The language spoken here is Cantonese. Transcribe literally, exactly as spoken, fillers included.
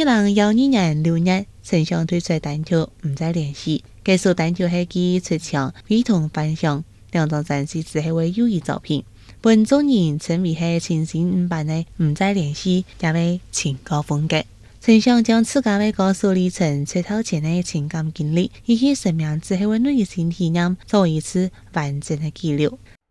二零一二年六月，陳翔推出單曲《唔再聯繫》，這首單曲係佢出唱非同凡響，兩張專輯只係為友誼作品，本眾人稱為係清新版的《唔再聯繫》，也為情歌風格。陳翔將自家的歌手歷程、出道前的情感經歷，以及生命之後的內心體驗，作為一次完整的記錄。